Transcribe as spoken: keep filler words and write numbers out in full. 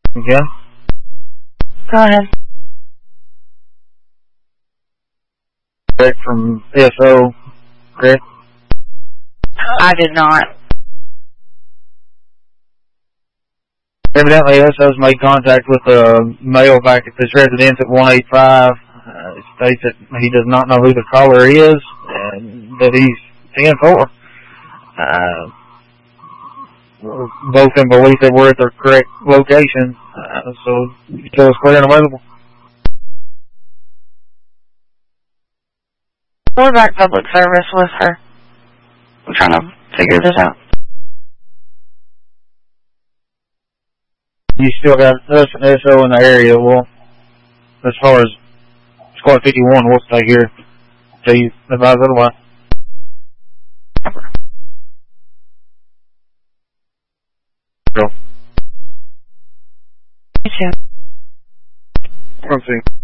Again? Go ahead. Correct from S O, correct? I did not. Evidently, S O's made contact with a male back at this residence at one eighty-five. Uh, it states that he does not know who the caller is, and that he's ten four. Uh, both in belief that we're at the correct location, uh, so show us clear and available. We're back public service with her. I'm trying to figure this out. You still got us and S O in the area. Well, as far as Squad fifty-one, we'll stay here until you advise otherwise. Go. Me too. Let's see.